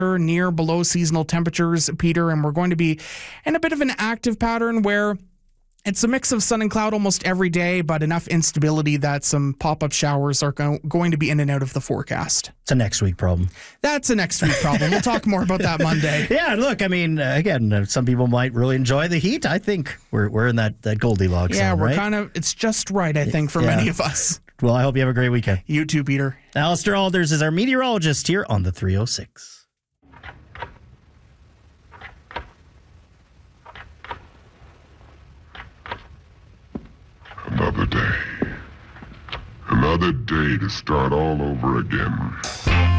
near below seasonal temperatures, Peter, and we're going to be in a bit of an active pattern where it's a mix of sun and cloud almost every day, but enough instability that some pop-up showers are going to be in and out of the forecast. It's a next week problem. That's a next week problem. We'll talk more about that Monday. Yeah, look, I mean, again, some people might really enjoy the heat. I think we're in that Goldilocks zone, we're right? kind of, it's just right, I think, for many of us. Well, I hope you have a great weekend. You too, Peter. Alistair Alders is our meteorologist here on the 306. Another day. Another day to start all over again.